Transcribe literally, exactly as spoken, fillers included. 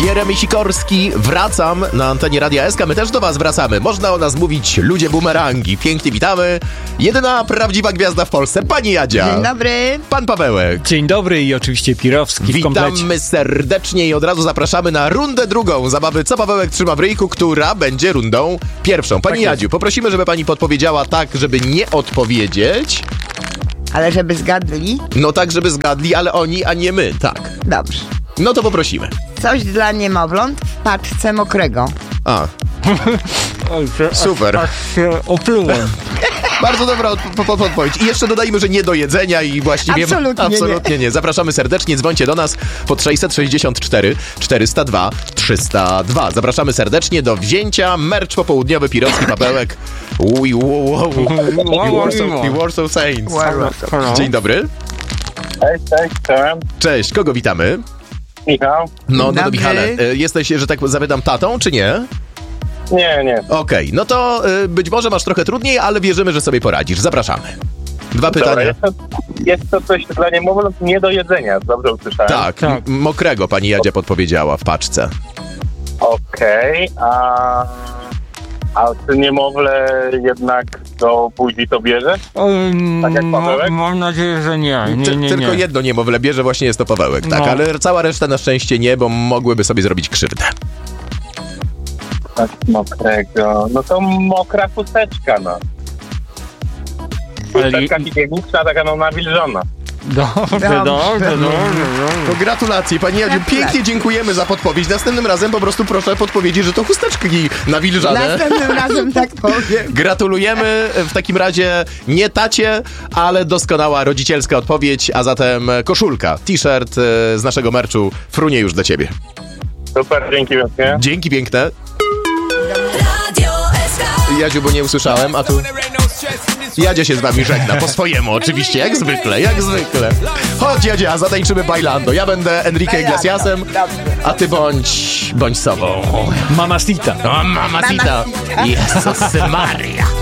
Jeremy Sikorski, wracam na antenie Radia S K. My też do was wracamy. Można o nas mówić ludzie bumerangi. Pięknie witamy. Jedyna prawdziwa gwiazda w Polsce, pani Jadzia. Dzień dobry. Pan Pawełek. Dzień dobry i oczywiście Pirowski w komplecie. Witamy serdecznie i od razu zapraszamy na rundę drugą zabawy Co Pawełek trzyma w ryjku, która będzie rundą pierwszą. Pani Tak Jadziu, poprosimy, żeby pani podpowiedziała tak, żeby nie odpowiedzieć. Ale żeby zgadli? No tak, żeby zgadli, ale oni, a nie my, tak. Dobrze. No to poprosimy. Coś dla niemowląt w paczce mokrego. A, Oj, że super. Aż, aż się oplułem. Bardzo dobra odp- pod- podpowiedź. I jeszcze dodajmy, że nie do jedzenia i właściwie... Absolutnie nie. absolutnie nie. Zapraszamy serdecznie, dzwońcie do nas pod sześćset sześćdziesiąt cztery czterysta dwa trzysta dwa. Zapraszamy serdecznie do wzięcia. Merch popołudniowy, Pirowski, Pawełek. Uj, wow, wow. I Warsaw, i Warsaw Saints. Dzień dobry. Cześć, cześć, cześć. Cześć, kogo witamy? Michał? No, no to Dobry. Michale, e, jesteś, że tak zapytam, tatą, czy nie? Nie, nie. Okej, no to y, być może masz trochę trudniej, ale wierzymy, że sobie poradzisz. Zapraszamy. Dwa Dobra, pytania. jest, to, jest to coś dla niemowląt nie do jedzenia, dobrze usłyszałem? Tak, Tak. m- mokrego pani Jadzia podpowiedziała w paczce. Okej, a... A czy niemowlę jednak do buzi to bierze? Ym, Tak jak Pawełek? no, mam nadzieję, że nie. Nie, Ty- nie, Tylko nie. jedno niemowlę bierze, właśnie jest to Pawełek, tak, No. ale cała reszta na szczęście nie, bo mogłyby sobie zrobić krzywdę. Tak, mokrego. No to mokra chusteczka, no. Ale- Chusteczka higieniczna, taka no nawilżona. Dobrze, Dobrze. dobrze, dobrze, dobrze. To gratulacje, pani Jadziu, Gratulacje. pięknie dziękujemy za podpowiedź. Następnym razem po prostu proszę podpowiedzieć, że to chusteczki nawilżane. Następnym razem tak powiem. Gratulujemy w takim razie nie tacie, ale doskonała rodzicielska odpowiedź, a zatem koszulka, t-shirt e, z naszego merczu frunie już dla ciebie. Super, dzięki wielkie. Dzięki piękne. Radio S K. Jadziu, bo nie usłyszałem, a tu... Jadzia się z wami żegna, po swojemu oczywiście, jak zwykle, jak zwykle. Chodź Jadzia, zatańczymy bailando. Ja będę Enrique Iglesiasem, Dobrze. a ty bądź... bądź sobą. Mamacita. O, mamacita. Mamacita. Jezus Maria.